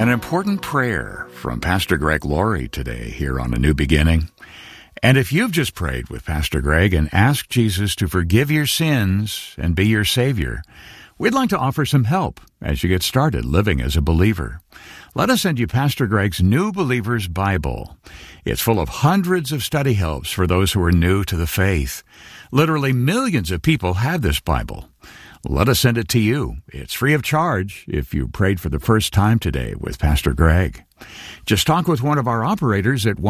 An important prayer from Pastor Greg Laurie today here on A New Beginning. And if you've just prayed with Pastor Greg and asked Jesus to forgive your sins and be your Savior, we'd like to offer some help as you get started living as a believer. Let us send you Pastor Greg's New Believer's Bible. It's full of hundreds of study helps for those who are new to the faith. Literally millions of people have this Bible. Let us send it to you. It's free of charge if you prayed for the first time today with Pastor Greg. Just talk with one of our operators at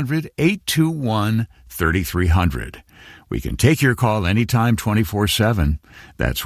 1-800-821-3300. We can take your call anytime 24/7. That's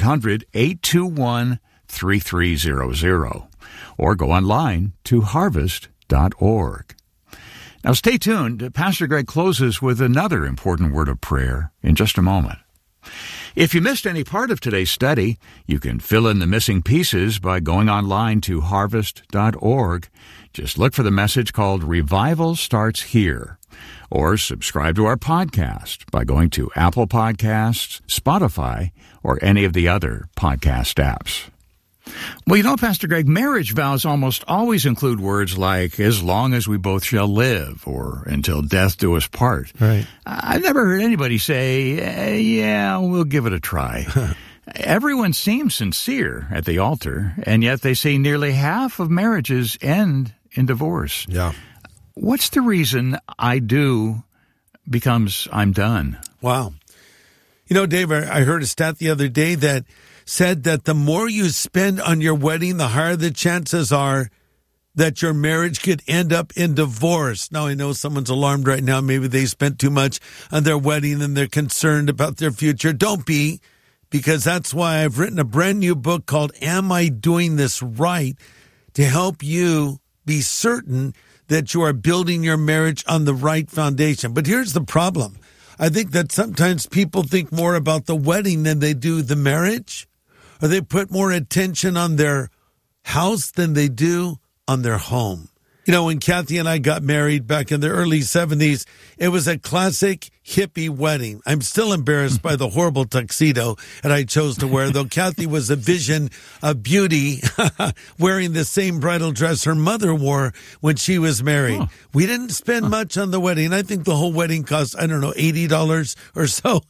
1-800-821-3300. Or go online to harvest.org. Now stay tuned. Pastor Greg closes with another important word of prayer in just a moment. If you missed any part of today's study, you can fill in the missing pieces by going online to harvest.org. Just look for the message called Revival Starts Here. Or subscribe to our podcast by going to Apple Podcasts, Spotify, or any of the other podcast apps. Well, you know, Pastor Greg, marriage vows almost always include words like, as long as we both shall live, or until death do us part. Right. I've never heard anybody say, yeah, we'll give it a try. Everyone seems sincere at the altar, and yet they say nearly half of marriages end in divorce. Yeah. What's the reason I do becomes I'm done? Wow. You know, Dave, I heard a stat the other day that said that the more you spend on your wedding, the higher the chances are that your marriage could end up in divorce. Now, I know someone's alarmed right now. Maybe they spent too much on their wedding and they're concerned about their future. Don't be, because that's why I've written a brand new book called Am I Doing This Right? To help you be certain that you are building your marriage on the right foundation. But here's the problem. I think that sometimes people think more about the wedding than they do the marriage, or they put more attention on their house than they do on their home. You know, when Kathy and I got married back in the early 70s, it was a classic hippie wedding. I'm still embarrassed by the horrible tuxedo that I chose to wear, though Kathy was a vision of beauty, wearing the same bridal dress her mother wore when she was married. Oh. We didn't spend much on the wedding. I think the whole wedding cost, I don't know, $80 or so.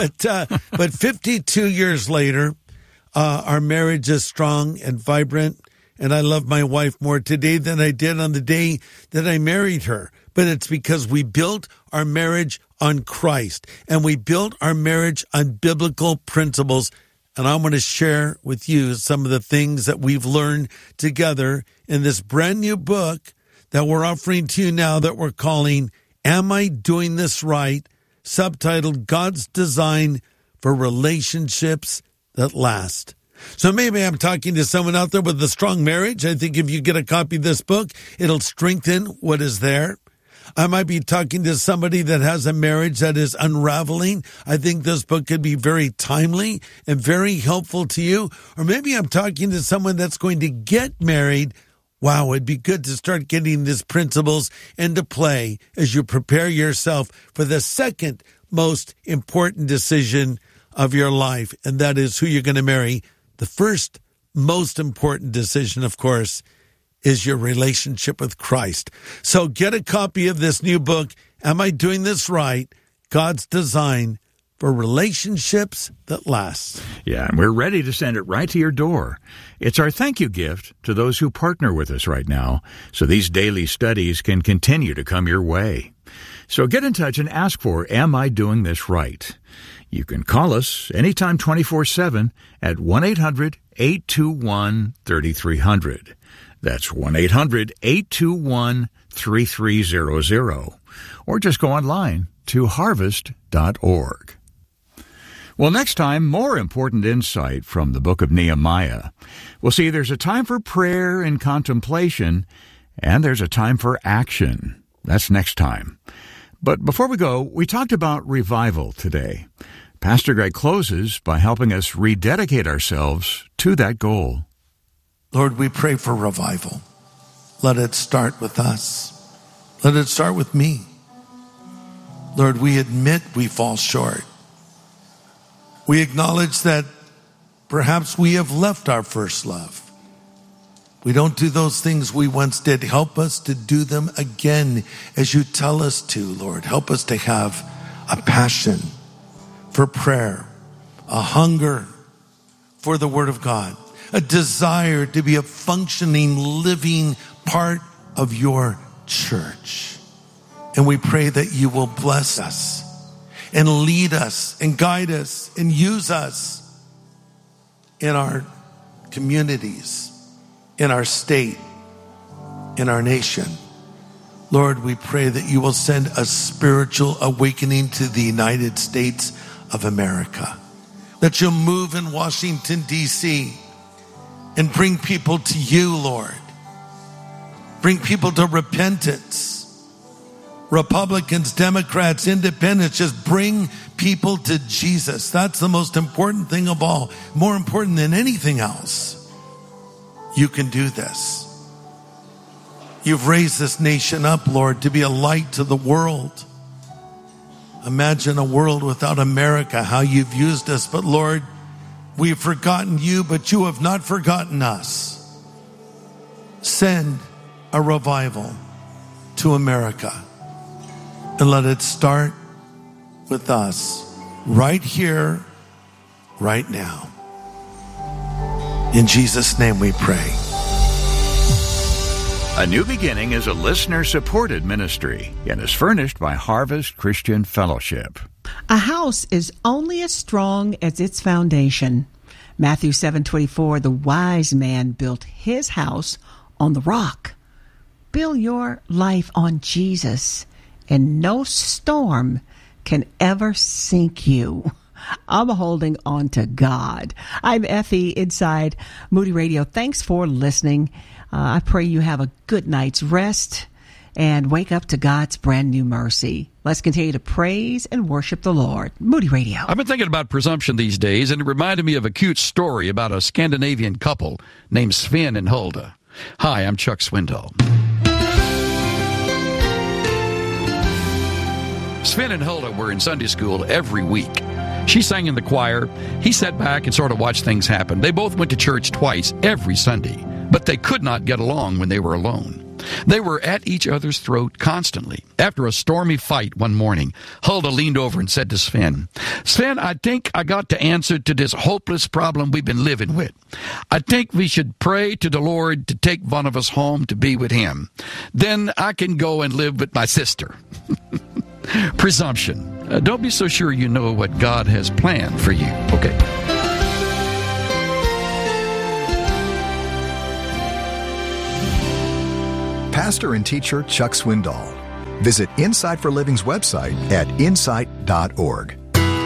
But 52 years later, our marriage is strong and vibrant. And I love my wife more today than I did on the day that I married her. But it's because we built our marriage on Christ, and we built our marriage on biblical principles. And I want to share with you some of the things that we've learned together in this brand new book that we're offering to you now that we're calling Am I Doing This Right? Subtitled God's Design for Relationships That Last. So maybe I'm talking to someone out there with a strong marriage. I think if you get a copy of this book, it'll strengthen what is there. I might be talking to somebody that has a marriage that is unraveling. I think this book could be very timely and very helpful to you. Or maybe I'm talking to someone that's going to get married. Wow, it'd be good to start getting these principles into play as you prepare yourself for the second most important decision of your life, and that is who you're going to marry. The first most important decision, of course, is your relationship with Christ. So get a copy of this new book, Am I Doing This Right? God's Design for Relationships That Last. Yeah, and we're ready to send it right to your door. It's our thank you gift to those who partner with us right now, so these daily studies can continue to come your way. So get in touch and ask for Am I Doing This Right? You can call us anytime 24/7 at 1-800-821-3300. That's 1-800-821-3300. Or just go online to harvest.org. Well, next time, more important insight from the book of Nehemiah. We'll see there's a time for prayer and contemplation, and there's a time for action. That's next time. But before we go, we talked about revival today. Pastor Greg closes by helping us rededicate ourselves to that goal. Lord, we pray for revival. Let it start with us. Let it start with me. Lord, we admit we fall short. We acknowledge that perhaps we have left our first love. We don't do those things we once did. Help us to do them again as you tell us to, Lord. Help us to have a passion for prayer, a hunger for the Word of God, a desire to be a functioning, living part of your church. And we pray that you will bless us and lead us and guide us and use us in our communities, in our state, in our nation. Lord, we pray that you will send a spiritual awakening to the United States of America, that you'll move in Washington, D.C. and bring people to you, Lord. Bring people to repentance. Republicans, Democrats, Independents, just bring people to Jesus. That's the most important thing of all. More important than anything else. You can do this. You've raised this nation up, Lord, to be a light to the world. Imagine a world without America, how you've used us. But Lord, we've forgotten you, but you have not forgotten us. Send a revival to America. And let it start with us right here, right now. In Jesus' name we pray. A New Beginning is a listener-supported ministry and is furnished by Harvest Christian Fellowship. A house is only as strong as its foundation. Matthew 7:24, the wise man built his house on the rock. Build your life on Jesus, and no storm can ever sink you. I'm holding on to God. I'm Effie inside Moody Radio. Thanks for listening. I pray you have a good night's rest and wake up to God's brand new mercy. Let's continue to praise and worship the Lord. Moody Radio. I've been thinking about presumption these days, and it reminded me of a cute story about a Scandinavian couple named Sven and Hulda. Hi, I'm Chuck Swindoll. Sven and Hulda were in Sunday school every week. She sang in the choir. He sat back and sort of watched things happen. They both went to church twice every Sunday, but they could not get along when they were alone. They were at each other's throat constantly. After a stormy fight one morning, Hulda leaned over and said to Sven, "Sven, I think I got the answer to this hopeless problem we've been living with. I think we should pray to the Lord to take one of us home to be with him. Then I can go and live with my sister." Presumption. Don't be so sure you know what God has planned for you, okay? Pastor and teacher Chuck Swindoll. Visit Insight for Living's website at insight.org.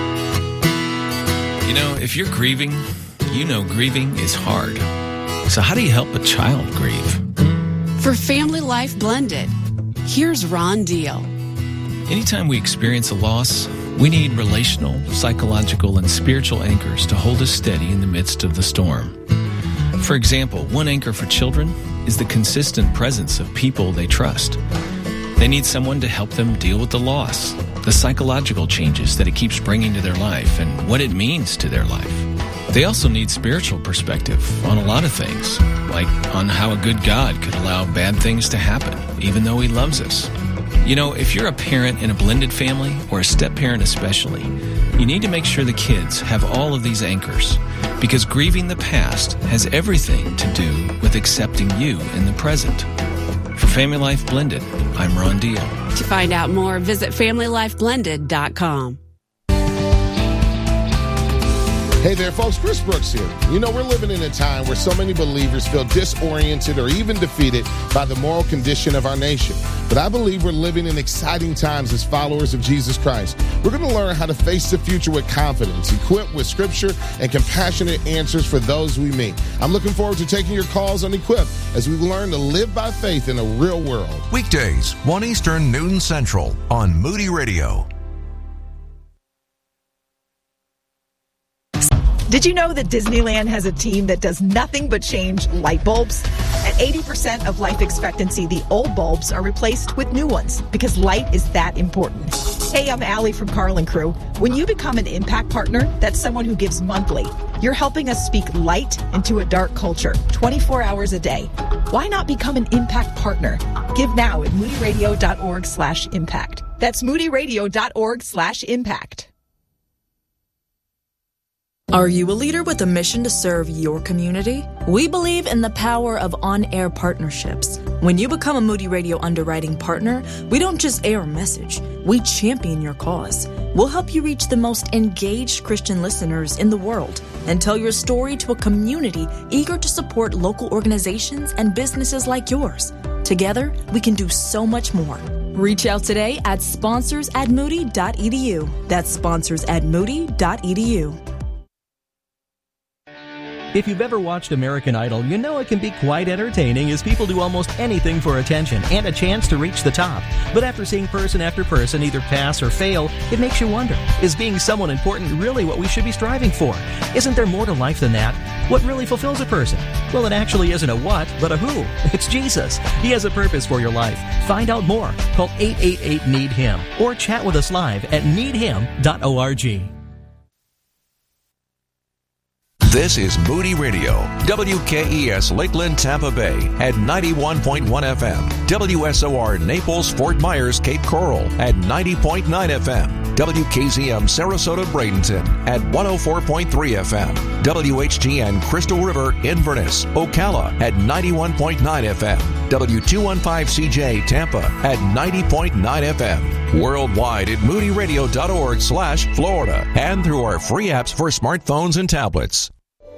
You know, if you're grieving, you know grieving is hard. So how do you help a child grieve? For Family Life Blended, here's Ron Deal. Anytime we experience a loss, we need relational, psychological, and spiritual anchors to hold us steady in the midst of the storm. For example, one anchor for children is the consistent presence of people they trust. They need someone to help them deal with the loss, the psychological changes that it keeps bringing to their life, and what it means to their life. They also need spiritual perspective on a lot of things, like on how a good God could allow bad things to happen, even though he loves us. You know, if you're a parent in a blended family, or a step-parent especially, you need to make sure the kids have all of these anchors, because grieving the past has everything to do with accepting you in the present. For Family Life Blended, I'm Ron Deal. To find out more, visit FamilyLifeBlended.com. Hey there, folks. Chris Brooks here. You know, we're living in a time where so many believers feel disoriented or even defeated by the moral condition of our nation. But I believe we're living in exciting times as followers of Jesus Christ. We're going to learn how to face the future with confidence, equipped with scripture and compassionate answers for those we meet. I'm looking forward to taking your calls on Equip as we learn to live by faith in a real world. Weekdays, 1 Eastern, noon Central on Moody Radio. Did you know that Disneyland has a team that does nothing but change light bulbs? At 80% of life expectancy, the old bulbs are replaced with new ones because light is that important. Hey, I'm Allie from Carl & Crew. When you become an impact partner, that's someone who gives monthly. You're helping us speak light into a dark culture, 24 hours a day. Why not become an Impact partner? Give now at moodyradio.org/impact. That's moodyradio.org/impact. Are you a leader with a mission to serve your community? We believe in the power of on-air partnerships. When you become a Moody Radio underwriting partner, we don't just air a message, we champion your cause. We'll help you reach the most engaged Christian listeners in the world and tell your story to a community eager to support local organizations and businesses like yours. Together, we can do so much more. Reach out today at sponsors@moody.edu. That's sponsors@moody.edu. If you've ever watched American Idol, you know it can be quite entertaining as people do almost anything for attention and a chance to reach the top. But after seeing person after person either pass or fail, it makes you wonder, is being someone important really what we should be striving for? Isn't there more to life than that? What really fulfills a person? Well, it actually isn't a what, but a who. It's Jesus. He has a purpose for your life. Find out more. Call 888-NEED-HIM or chat with us live at needhim.org. This is Moody Radio, WKES Lakeland, Tampa Bay at 91.1 FM, WSOR Naples, Fort Myers, Cape Coral at 90.9 FM, WKZM Sarasota, Bradenton at 104.3 FM, WHGN Crystal River, Inverness, Ocala at 91.9 FM, W215CJ Tampa at 90.9 FM, worldwide at moodyradio.org/Florida and through our free apps for smartphones and tablets.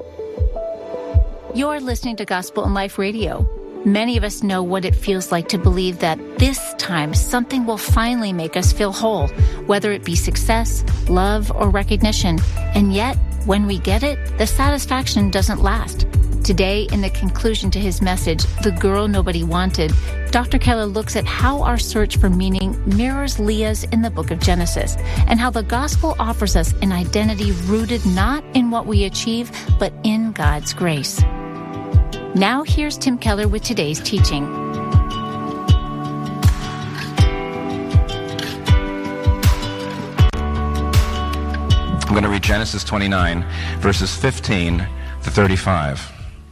You're listening to Gospel in Life Radio. Many of us know what it feels like to believe that this time something will finally make us feel whole, whether it be success, love, or recognition. And yet, when we get it, the satisfaction doesn't last. Today, in the conclusion to his message, The Girl Nobody Wanted, Dr. Keller looks at how our search for meaning mirrors Leah's in the book of Genesis, and how the gospel offers us an identity rooted not in what we achieve, but in God's grace. Now here's Tim Keller with today's teaching. I'm going to read Genesis 29, verses 15 to 35.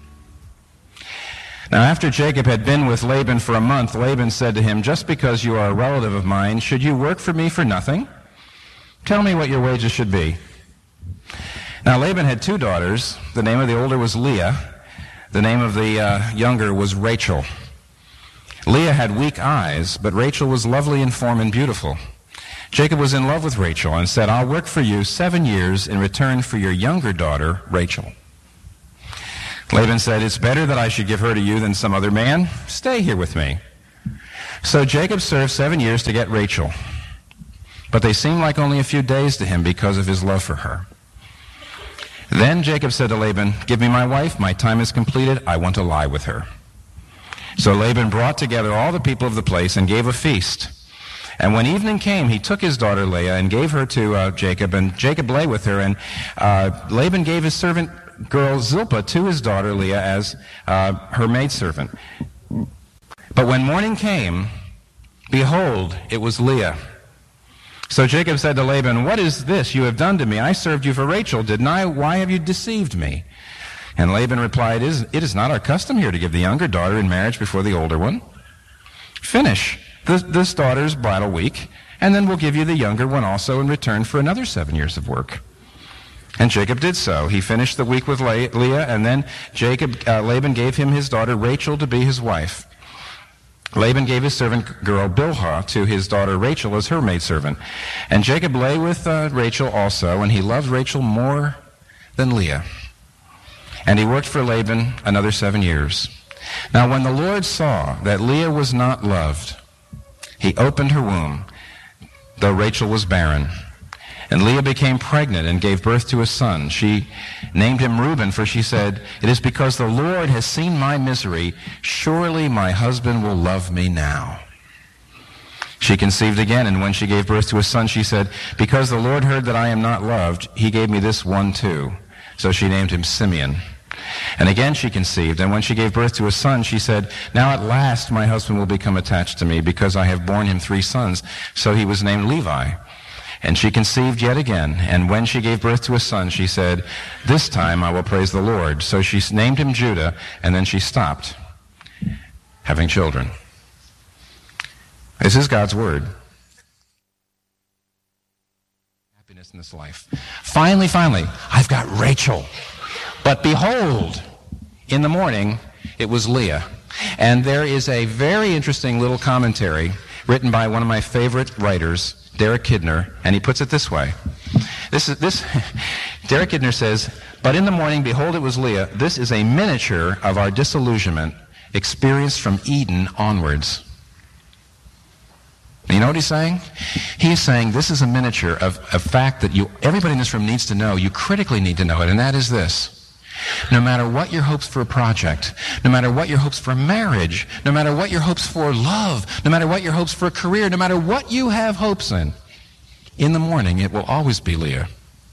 Now, after Jacob had been with Laban for a month, Laban said to him, "Just because you are a relative of mine, should you work for me for nothing? Tell me what your wages should be." Now, Laban had two daughters. The name of the older was Leah. The name of the younger was Rachel. Leah had weak eyes, but Rachel was lovely in form and beautiful. Jacob was in love with Rachel and said, "I'll work for you 7 years in return for your younger daughter, Rachel." Laban said, "It's better that I should give her to you than some other man. Stay here with me." So Jacob served 7 years to get Rachel, but they seemed like only a few days to him because of his love for her. Then Jacob said to Laban, "Give me my wife. My time is completed. I want to lie with her." So Laban brought together all the people of the place and gave a feast. And when evening came, he took his daughter Leah and gave her to Jacob, and Jacob lay with her, and Laban gave his servant girl Zilpah to his daughter Leah as her maidservant. But when morning came, behold, it was Leah. So Jacob said to Laban, "What is this you have done to me? I served you for Rachel, didn't I? Why have you deceived me?" And Laban replied, "It is not our custom here to give the younger daughter in marriage before the older one. Finish this daughter's bridal week, and then we'll give you the younger one also in return for another 7 years of work." And Jacob did so. He finished the week with Leah, and then Laban gave him his daughter Rachel to be his wife. Laban gave his servant girl Bilhah to his daughter Rachel as her maidservant. And Jacob lay with Rachel also, and he loved Rachel more than Leah. And he worked for Laban another 7 years. Now when the Lord saw that Leah was not loved, he opened her womb, though Rachel was barren. And Leah became pregnant and gave birth to a son. She named him Reuben, for she said, "It is because the Lord has seen my misery. Surely my husband will love me now." She conceived again, and when she gave birth to a son, she said, "Because the Lord heard that I am not loved, he gave me this one too." So she named him Simeon. And again she conceived, and when she gave birth to a son, she said, "Now at last my husband will become attached to me, because I have borne him 3 sons. So he was named Levi. And she conceived yet again, and when she gave birth to a son, she said, "This time I will praise the Lord." So she named him Judah, and then she stopped. having children. This is God's word. Happiness in this life. Finally, I've got Rachel. But behold, in the morning, it was Leah. And there is a very interesting little commentary written by one of my favorite writers, Derek Kidner, and he puts it this way. Derek Kidner says, "But in the morning, behold, it was Leah. This is a miniature of our disillusionment experienced from Eden onwards." And you know what he's saying? He's saying this is a miniature of a fact that everybody in this room needs to know. You critically need to know it, and that is this. No matter what your hopes for a project, no matter what your hopes for marriage, no matter what your hopes for love, no matter what your hopes for a career, no matter what you have hopes in the morning, it will always be Leah.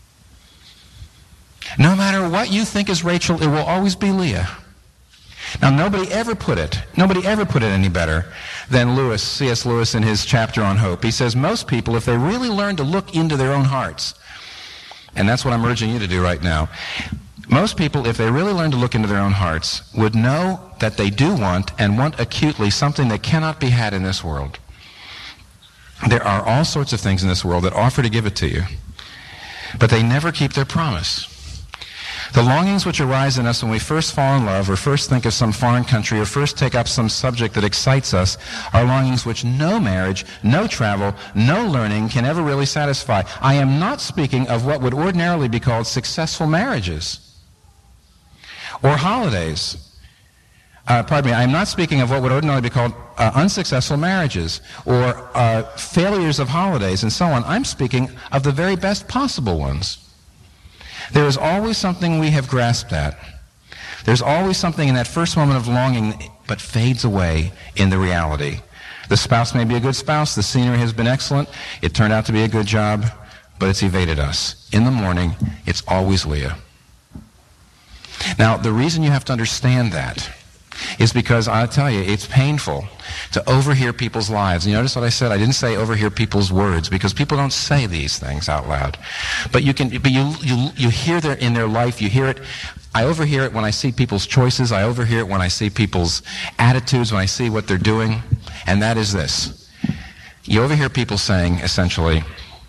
No matter what you think is Rachel, it will always be Leah. Now, nobody ever put it any better than C.S. Lewis in his chapter on hope. He says most people, if they really learn to look into their own hearts, and that's what I'm urging you to do right now, most people, if they really learn to look into their own hearts, would know that they do want, and want acutely, something that cannot be had in this world. There are all sorts of things in this world that offer to give it to you, but they never keep their promise. The longings which arise in us when we first fall in love, or first think of some foreign country, or first take up some subject that excites us, are longings which no marriage, no travel, no learning can ever really satisfy. I am not speaking of what would ordinarily be called successful marriages or holidays. I am not speaking of what would ordinarily be called unsuccessful marriages or failures of holidays and so on. I'm speaking of the very best possible ones. There is always something we have grasped at. There's always something in that first moment of longing but fades away in the reality. The spouse may be a good spouse. The scenery has been excellent. It turned out to be a good job, but it's evaded us. In the morning, it's always Leah. Now, the reason you have to understand that is because, I'll tell you, it's painful to overhear people's lives. You notice what I said? I didn't say overhear people's words, because people don't say these things out loud. But you hear in their life, you hear it. I overhear it when I see people's choices. I overhear it when I see people's attitudes, when I see what they're doing. And that is this. You overhear people saying, essentially,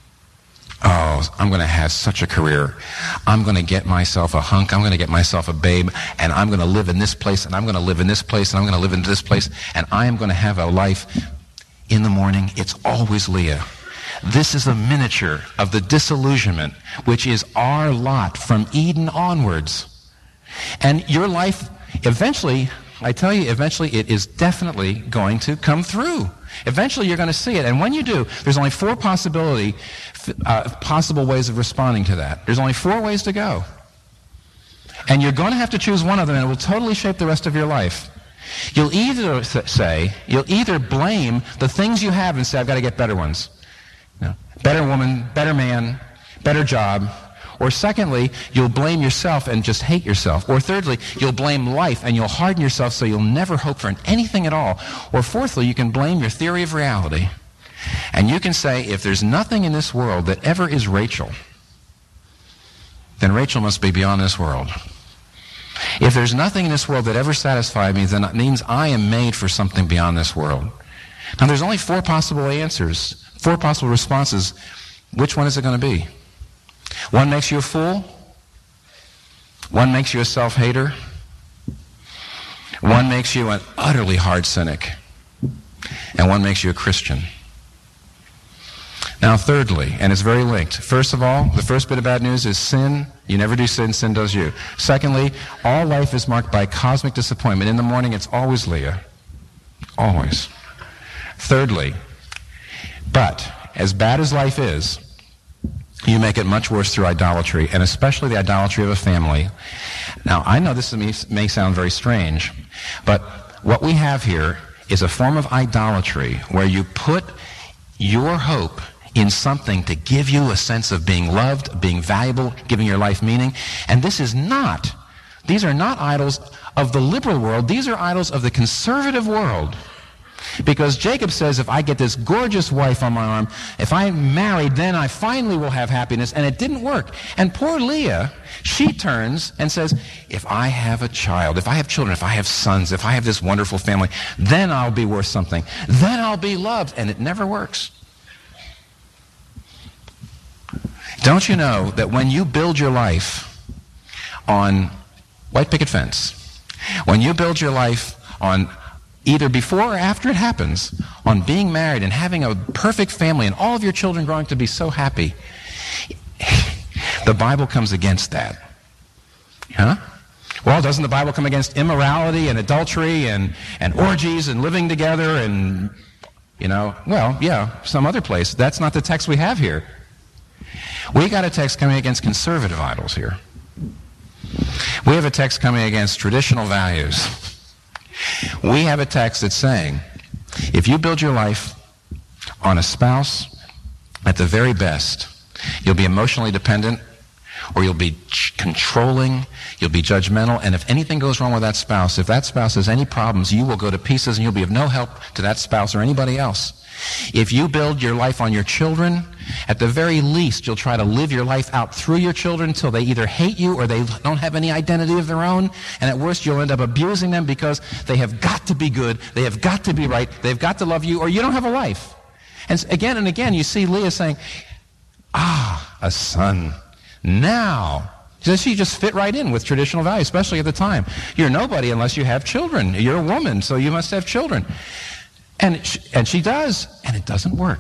oh, I'm going to have such a career. I'm going to get myself a hunk. I'm going to get myself a babe. And I'm going to live in this place. And I'm going to live in this place. And I'm going to live in this place. And I am going to have a life. In the morning, it's always Leah. This is a miniature of the disillusionment, which is our lot from Eden onwards. And your life, eventually, I tell you, eventually it is definitely going to come through. Eventually you're going to see it. And when you do, there's only four possible ways of responding to that. There's only 4 ways to go. And you're going to have to choose one of them, and it will totally shape the rest of your life. You'll either blame the things you have and say, I've got to get better ones. You know, better woman, better man, better job. Or secondly, you'll blame yourself and just hate yourself. Or thirdly, you'll blame life and you'll harden yourself so you'll never hope for anything at all. Or fourthly, you can blame your theory of reality. And you can say, if there's nothing in this world that ever is Rachel, then Rachel must be beyond this world. If there's nothing in this world that ever satisfies me, then it means I am made for something beyond this world. Now, there's only 4 possible answers, 4 possible responses. Which one is it going to be? One makes you a fool. One makes you a self-hater. One makes you an utterly hard cynic. And one makes you a Christian. Now, thirdly, and it's very linked. First of all, the first bit of bad news is sin. You never do sin, sin does you. Secondly, all life is marked by cosmic disappointment. In the morning, it's always Leah. Always. Thirdly, but as bad as life is, you make it much worse through idolatry, and especially the idolatry of a family. Now, I know this may sound very strange, but what we have here is a form of idolatry where you put your hope in something to give you a sense of being loved, being valuable, giving your life meaning. And these are not idols of the liberal world. These are idols of the conservative world. Because Jacob says, if I get this gorgeous wife on my arm, if I'm married, then I finally will have happiness. And it didn't work. And poor Leah, she turns and says, if I have a child, if I have children, if I have sons, if I have this wonderful family, then I'll be worth something. Then I'll be loved. And it never works. Don't you know that when you build your life on white picket fence, when you build your life on either before or after it happens, on being married and having a perfect family and all of your children growing to be so happy, the Bible comes against that. Huh? Well, doesn't the Bible come against immorality and adultery and orgies and living together and, well, yeah, some other place. That's not the text we have here. We got a text coming against conservative idols here. We have a text coming against traditional values. We have a text that's saying, if you build your life on a spouse, at the very best, you'll be emotionally dependent, or you'll be controlling, you'll be judgmental, and if anything goes wrong with that spouse, if that spouse has any problems, you will go to pieces and you'll be of no help to that spouse or anybody else. If you build your life on your children, at the very least, you'll try to live your life out through your children until they either hate you or they don't have any identity of their own. And at worst, you'll end up abusing them because they have got to be good, they have got to be right, they've got to love you, or you don't have a life. And again, you see Leah saying, a son. Now. She just fit right in with traditional values, especially at the time. You're nobody unless you have children. You're a woman, so you must have children. And she does, and it doesn't work.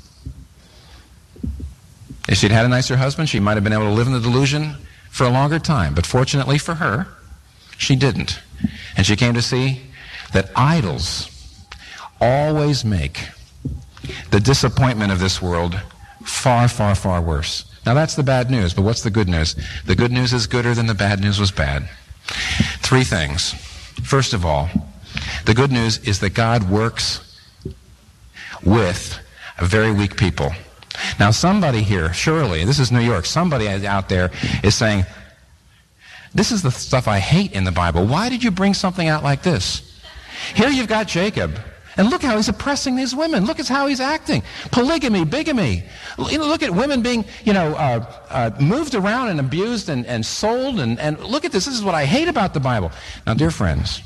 If she'd had a nicer husband, she might have been able to live in the delusion for a longer time. But fortunately for her, she didn't. And she came to see that idols always make the disappointment of this world far, far, far worse. Now that's the bad news, but what's the good news? The good news is gooder than the bad news was bad. 3 things. First of all, the good news is that God works with a very weak people. Now somebody here, surely, this is New York, somebody out there is saying, this is the stuff I hate in the Bible. Why did you bring something out like this? Here you've got Jacob, and look how he's oppressing these women. Look at how he's acting. Polygamy, bigamy. Look at women being, moved around and abused and sold, and look at this. This is what I hate about the Bible. Now, dear friends,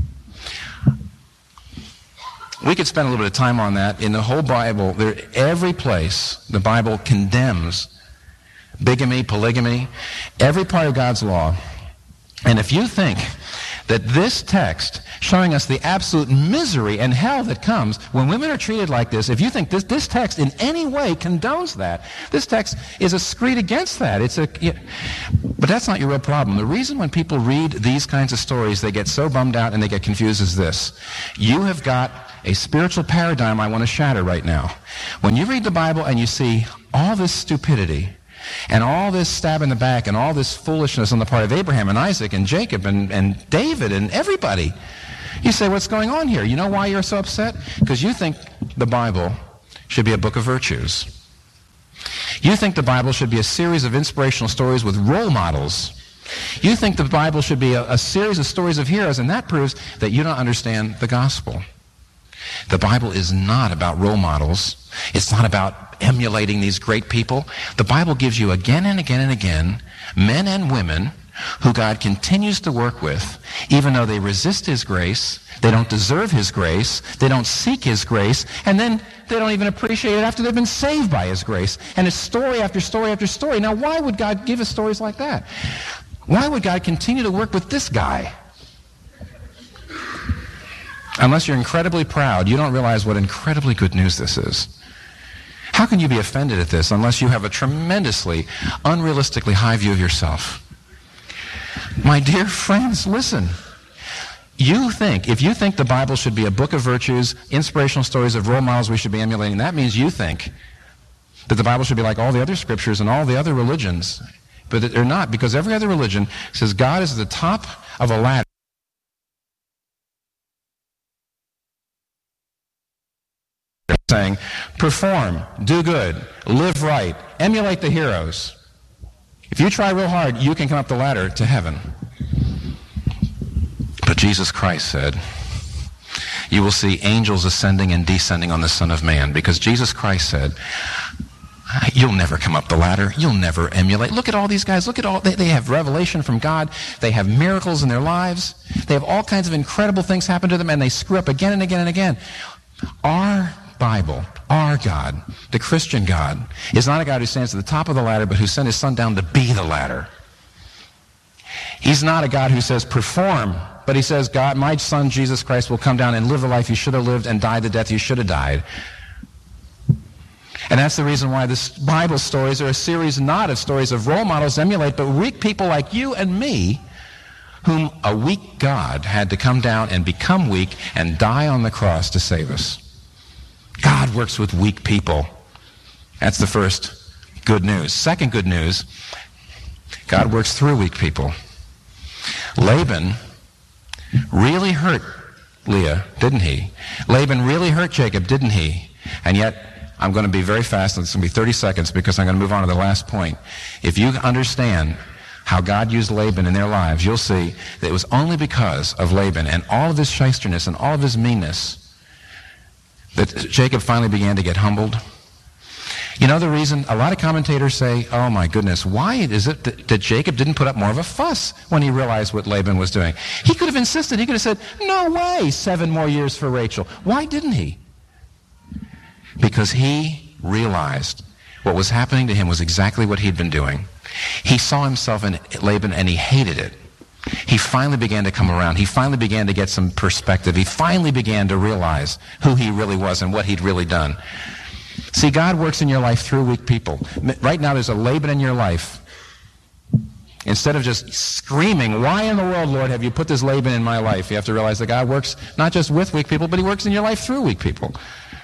we could spend a little bit of time on that. In the whole Bible, every place the Bible condemns bigamy, polygamy, every part of God's law. And if you think that this text showing us the absolute misery and hell that comes when women are treated like this, if you think this text in any way condones that, this text is a screed against that. But that's not your real problem. The reason when people read these kinds of stories, they get so bummed out and they get confused is this. You have got a spiritual paradigm I want to shatter right now. When you read the Bible and you see all this stupidity and all this stab in the back and all this foolishness on the part of Abraham and Isaac and Jacob and David and everybody, you say, what's going on here? You know why you're so upset? Because you think the Bible should be a book of virtues. You think the Bible should be a series of inspirational stories with role models. You think the Bible should be a series of stories of heroes, and that proves that you don't understand the gospel. The Bible is not about role models. It's not about emulating these great people. The Bible gives you again and again and again men and women who God continues to work with, even though they resist His grace, they don't deserve His grace, they don't seek His grace, and then they don't even appreciate it after they've been saved by His grace. And it's story after story after story. Now, why would God give us stories like that? Why would God continue to work with this guy? Unless you're incredibly proud, you don't realize what incredibly good news this is. How can you be offended at this unless you have a tremendously, unrealistically high view of yourself? My dear friends, listen. If you think the Bible should be a book of virtues, inspirational stories of role models we should be emulating, that means you think that the Bible should be like all the other scriptures and all the other religions. But they're not, because every other religion says God is at the top of a ladder. Saying, perform, do good, live right, emulate the heroes. If you try real hard, you can come up the ladder to heaven. But Jesus Christ said, you will see angels ascending and descending on the Son of Man, because Jesus Christ said, you'll never come up the ladder. You'll never emulate. Look at all these guys. Look at all, they have revelation from God. They have miracles in their lives. They have all kinds of incredible things happen to them, and they screw up again and again and again. Our Bible, our God, the Christian God, is not a God who stands at the top of the ladder, but who sent his Son down to be the ladder. He's not a God who says perform, but he says, God, my Son Jesus Christ will come down and live the life you should have lived and die the death you should have died. And that's the reason why this Bible stories are a series not of stories of role models emulate, but weak people like you and me, whom a weak God had to come down and become weak and die on the cross to save us. God works with weak people. That's the first good news. Second good news, God works through weak people. Laban really hurt Leah, didn't he? Laban really hurt Jacob, didn't he? And yet, I'm going to be very fast, and it's going to be 30 seconds because I'm going to move on to the last point. If you understand how God used Laban in their lives, you'll see that it was only because of Laban and all of his shysterness and all of his meanness that Jacob finally began to get humbled. You know the reason? A lot of commentators say, oh my goodness, why is it that Jacob didn't put up more of a fuss when he realized what Laban was doing? He could have insisted. He could have said, no way, 7 more years for Rachel. Why didn't he? Because he realized what was happening to him was exactly what he'd been doing. He saw himself in Laban and he hated it. He finally began to come around. He finally began to get some perspective. He finally began to realize who he really was and what he'd really done. See, God works in your life through weak people. Right now there's a Laban in your life. Instead of just screaming, why in the world, Lord, have you put this Laban in my life? You have to realize that God works not just with weak people, but he works in your life through weak people.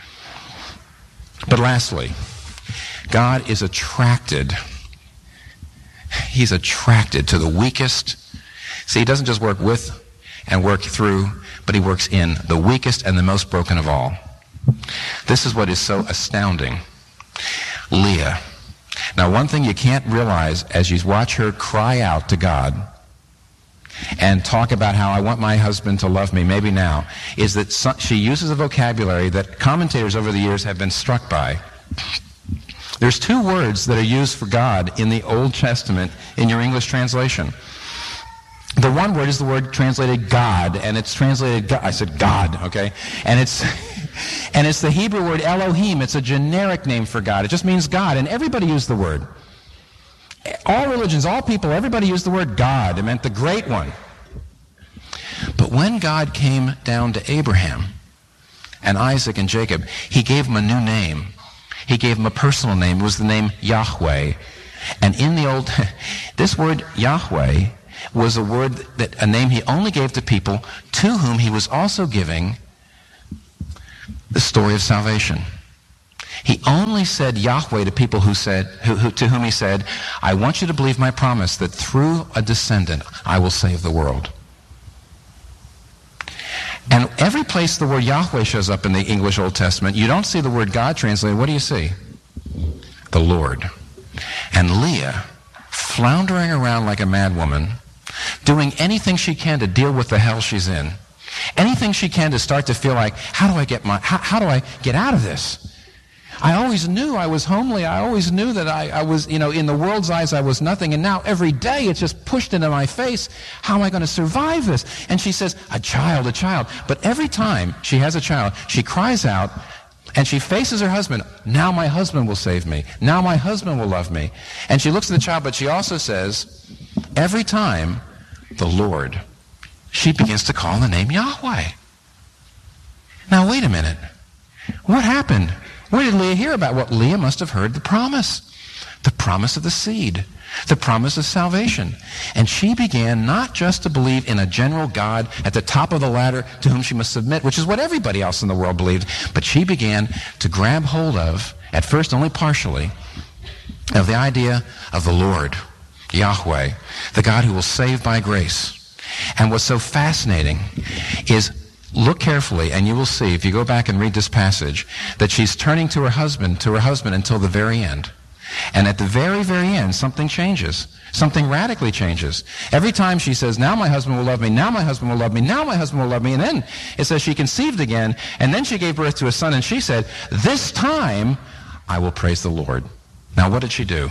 But lastly, God is attracted. He's attracted to the weakest. See, he doesn't just work with and work through, but he works in the weakest and the most broken of all. This is what is so astounding. Leah. Now, one thing you can't realize as you watch her cry out to God and talk about how I want my husband to love me, maybe now, is that she uses a vocabulary that commentators over the years have been struck by. There's 2 words that are used for God in the Old Testament in your English translation. The one word is the word translated God, and it's translated God. I said God, okay? And it's the Hebrew word Elohim. It's a generic name for God. It just means God, and everybody used the word. All religions, all people, everybody used the word God. It meant the great one. But when God came down to Abraham and Isaac and Jacob, he gave them a new name. He gave them a personal name. It was the name Yahweh. And in the old, this word Yahweh was a name he only gave to people to whom he was also giving the story of salvation. He only said Yahweh to people to whom he said, I want you to believe my promise that through a descendant I will save the world. And every place the word Yahweh shows up in the English Old Testament, you don't see the word God translated. What do you see? The Lord. And Leah, floundering around like a mad woman, doing anything she can to deal with the hell she's in, anything she can to start to feel like, how do I get out of this? I always knew I was homely. I always knew that I was, in the world's eyes I was nothing. And now every day it's just pushed into my face. How am I going to survive this? And she says, a child. But every time she has a child, she cries out and she faces her husband. Now my husband will save me. Now my husband will love me. And she looks at the child, but she also says, every time the Lord, she begins to call the name Yahweh. Now wait a minute. What happened? Where did Leah hear about? Well, Leah must have heard the promise of the seed, the promise of salvation. And she began not just to believe in a general God at the top of the ladder to whom she must submit, which is what everybody else in the world believed, but she began to grab hold of, at first only partially, of the idea of the Lord, Yahweh, the God who will save by grace. And what's so fascinating is, look carefully, and you will see, if you go back and read this passage, that she's turning to her husband until the very end. And at the very, very end, something changes. Something radically changes. Every time she says, now my husband will love me, now my husband will love me, now my husband will love me. And then it says she conceived again, and then she gave birth to a son, and she said, this time I will praise the Lord. Now what did she do?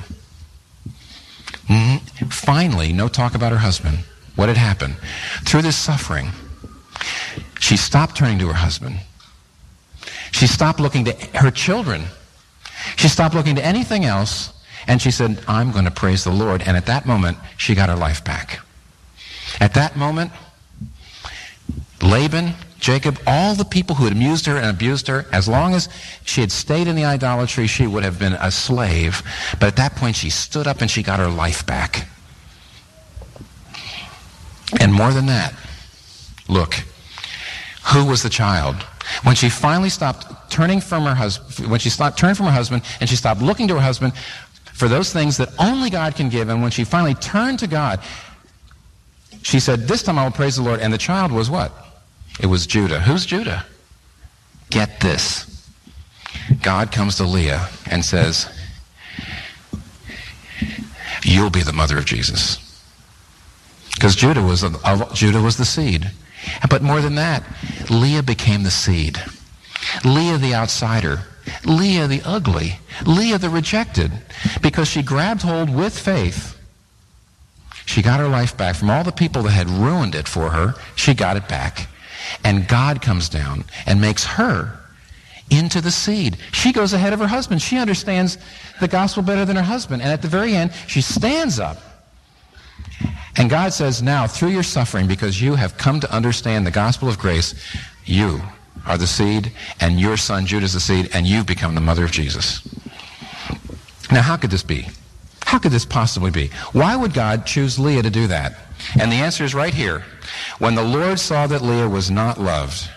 Finally, no talk about her husband. What had happened? Through this suffering, she stopped turning to her husband. She stopped looking to her children. She stopped looking to anything else, and she said, I'm going to praise the Lord. And at that moment, she got her life back. At that moment, Laban, Jacob, all the people who had amused her and abused her, as long as she had stayed in the idolatry, she would have been a slave. But at that point, she stood up and she got her life back. And more than that, look, who was the child? When she finally stopped turning from her husband, when she turned from her husband and she stopped looking to her husband for those things that only God can give, and when she finally turned to God, she said, this time I will praise the Lord. And the child was what? It was Judah. Who's Judah? Get this. God comes to Leah and says, you'll be the mother of Jesus. Because Judah was the seed. But more than that, Leah became the seed. Leah the outsider. Leah the ugly. Leah the rejected. Because she grabbed hold with faith. She got her life back from all the people that had ruined it for her. She got it back. And God comes down and makes her into the seed. She goes ahead of her husband. She understands the gospel better than her husband. And at the very end, she stands up. And God says, now, through your suffering, because you have come to understand the gospel of grace, you are the seed, and your son Judah is the seed, and you've become the mother of Jesus. Now, how could this be? How could this possibly be? Why would God choose Leah to do that? And the answer is right here. When the Lord saw that Leah was not loved,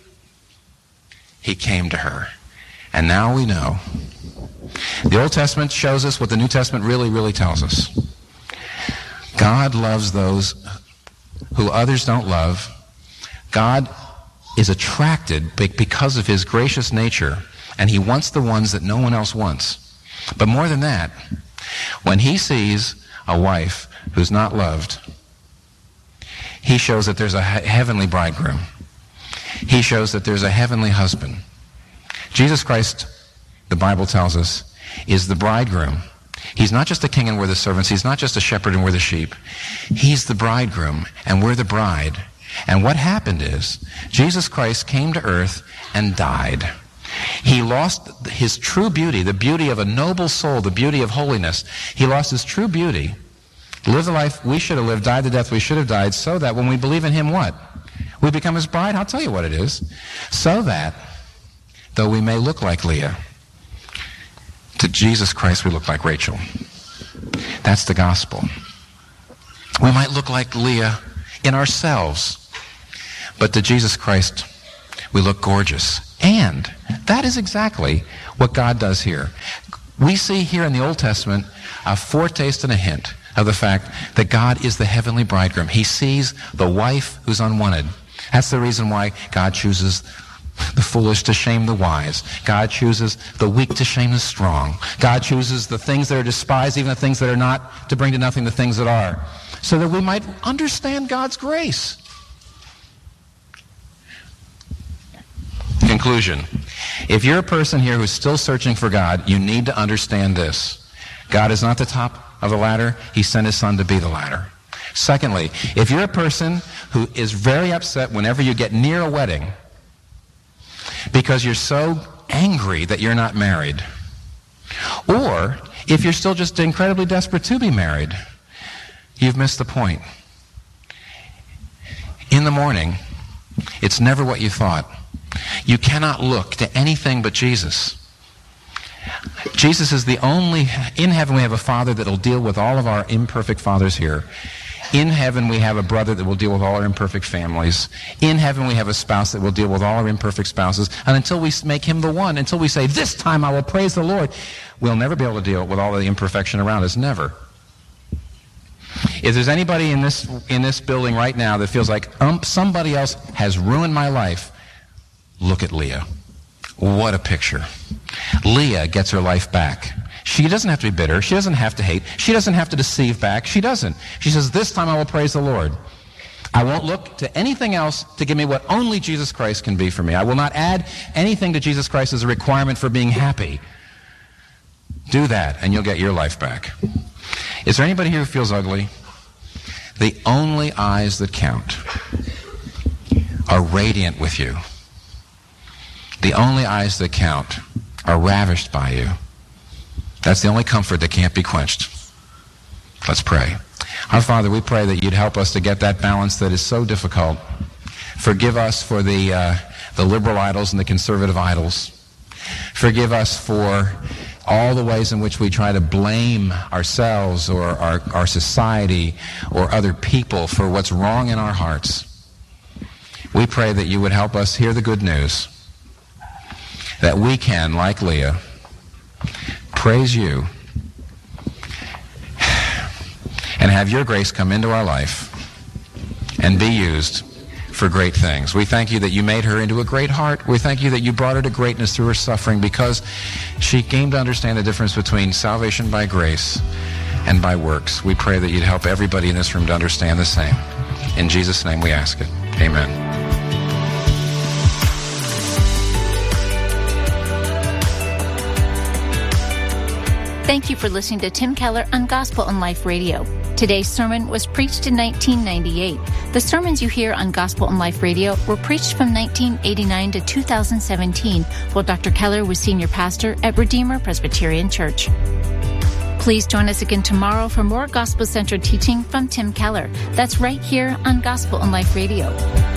he came to her. And now we know. The Old Testament shows us what the New Testament really, really tells us. God loves those who others don't love. God is attracted because of his gracious nature, and he wants the ones that no one else wants. But more than that, when he sees a wife who's not loved, he shows that there's a heavenly bridegroom. He shows that there's a heavenly husband. Jesus Christ, the Bible tells us, is the bridegroom. He's not just a king and we're the servants. He's not just a shepherd and we're the sheep. He's the bridegroom and we're the bride. And what happened is Jesus Christ came to earth and died. He lost his true beauty, the beauty of a noble soul, the beauty of holiness. He lost his true beauty, lived the life we should have lived, died the death we should have died, so that when we believe in him, what? We become his bride. I'll tell you what it is. So that, though we may look like Leah, to Jesus Christ we look like Rachel. That's the gospel. We might look like Leah in ourselves, but to Jesus Christ we look gorgeous. And that is exactly what God does here. We see here in the Old Testament a foretaste and a hint of the fact that God is the heavenly bridegroom. He sees the wife who's unwanted. That's the reason why God chooses the foolish to shame the wise. God chooses the weak to shame the strong. God chooses the things that are despised, even the things that are not, to bring to nothing the things that are, so that we might understand God's grace. Conclusion. If you're a person here who's still searching for God, you need to understand this. God is not the top of the ladder. He sent his son to be the ladder. Secondly, if you're a person who is very upset whenever you get near a wedding because you're so angry that you're not married, or if you're still just incredibly desperate to be married, you've missed the point. In the morning, it's never what you thought. You cannot look to anything but Jesus. Jesus is the only, in heaven we have a father that will deal with all of our imperfect fathers here. In heaven we have a brother that will deal with all our imperfect families. In heaven we have a spouse that will deal with all our imperfect spouses. And until we make him the one, until we say, this time I will praise the Lord, we'll never be able to deal with all of the imperfection around us. Never. If there's anybody in this building right now that feels like somebody else has ruined my life, look at Leah. What a picture. Leah gets her life back. She doesn't have to be bitter. She doesn't have to hate. She doesn't have to deceive back. She doesn't. She says, this time I will praise the Lord. I won't look to anything else to give me what only Jesus Christ can be for me. I will not add anything to Jesus Christ as a requirement for being happy. Do that, and you'll get your life back. Is there anybody here who feels ugly? The only eyes that count are radiant with you. The only eyes that count are ravished by you. That's the only comfort that can't be quenched. Let's pray. Our Father, we pray that you'd help us to get that balance that is so difficult. Forgive us for the liberal idols and the conservative idols. Forgive us for all the ways in which we try to blame ourselves or our society or other people for what's wrong in our hearts. We pray that you would help us hear the good news, that we can, like Leah, praise you and have your grace come into our life and be used for great things. We thank you that you made her into a great heart. We thank you that you brought her to greatness through her suffering because she came to understand the difference between salvation by grace and by works. We pray that you'd help everybody in this room to understand the same. In Jesus' name we ask it. Amen. Thank you for listening to Tim Keller on Gospel and Life Radio. Today's sermon was preached in 1998. The sermons you hear on Gospel and Life Radio were preached from 1989 to 2017, while Dr. Keller was senior pastor at Redeemer Presbyterian Church. Please join us again tomorrow for more gospel-centered teaching from Tim Keller. That's right here on Gospel and Life Radio.